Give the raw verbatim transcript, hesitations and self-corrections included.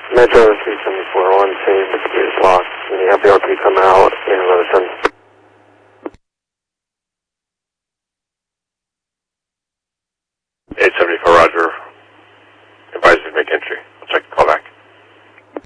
Metro three seventy-four, one, save, the computer's locked. Can you help me out?